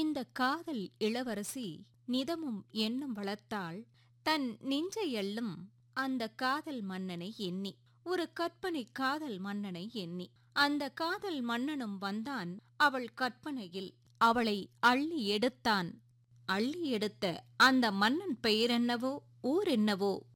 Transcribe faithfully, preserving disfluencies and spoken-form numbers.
இந்த காதல் இளவரசி நிதமும் எண்ணம் வளர்த்தாள் தன் நெஞ்சை எள்ளும் அந்த காதல் மன்னனை எண்ணி, ஒரு கற்பனை காதல் மன்னனை எண்ணி. அந்த காதல் மன்னனும் வந்தான் அவள் கற்பனையில், அவளை அள்ளி எடுத்தான். அள்ளி எடுத்த அந்த மன்னன் பெயரென்னவோ ஊரென்னவோ